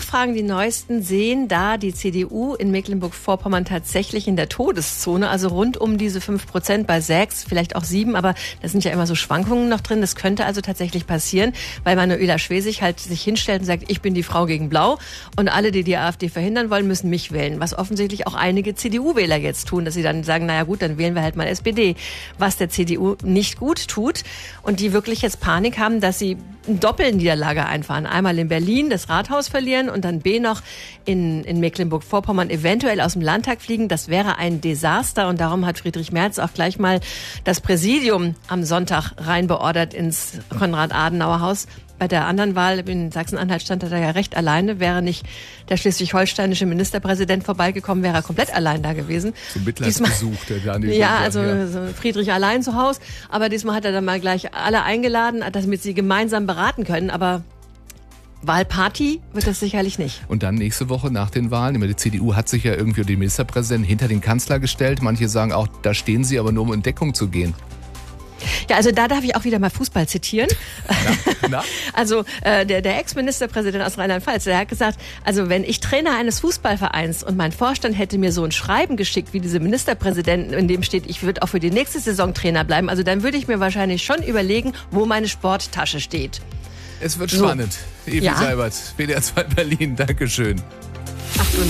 Umfragen, die neuesten, sehen da die CDU in Mecklenburg-Vorpommern tatsächlich in der Todeszone, also rund um diese 5%, bei 6, vielleicht auch 7, aber da sind ja immer so Schwankungen noch drin. Das könnte also tatsächlich passieren, weil Manuela Schwesig halt sich hinstellt und sagt, ich bin die Frau gegen Blau und alle, die die AfD verhindern wollen, müssen mich wählen. Was offensichtlich auch einige CDU-Wähler jetzt tun, dass sie dann sagen, naja gut, dann wählen wir halt mal SPD. Was der CDU nicht gut tut und die wirklich jetzt Panik haben, dass sie eine Doppelniederlage einfahren. Einmal in Berlin das Rathaus verlieren und dann B noch in Mecklenburg-Vorpommern eventuell aus dem Landtag fliegen. Das wäre ein Desaster und darum hat Friedrich Merz auch gleich mal das Präsidium am Sonntag reinbeordert ins Konrad-Adenauer-Haus. Bei der anderen Wahl in Sachsen-Anhalt stand er da ja recht alleine. Wäre nicht der schleswig-holsteinische Ministerpräsident vorbeigekommen, wäre er komplett allein da gewesen. Zum Mitleidsbesuch der Daniel. Ja, also so Friedrich allein zu Hause. Aber diesmal hat er dann mal gleich alle eingeladen, damit sie gemeinsam beraten können. Aber Wahlparty wird das sicherlich nicht. Und dann nächste Woche nach den Wahlen, die CDU hat sich ja irgendwie die Ministerpräsidenten hinter den Kanzler gestellt. Manche sagen auch, da stehen sie aber nur, um in Deckung zu gehen. Ja, also da darf ich auch wieder mal Fußball zitieren. Na? Also der Ex-Ministerpräsident aus Rheinland-Pfalz, der hat gesagt, also wenn ich Trainer eines Fußballvereins und mein Vorstand hätte mir so ein Schreiben geschickt, wie diese Ministerpräsidenten, in dem steht, ich würde auch für die nächste Saison Trainer bleiben, also dann würde ich mir wahrscheinlich schon überlegen, wo meine Sporttasche steht. Es wird spannend. Evi Seibert, WDR 2 Berlin, Dankeschön.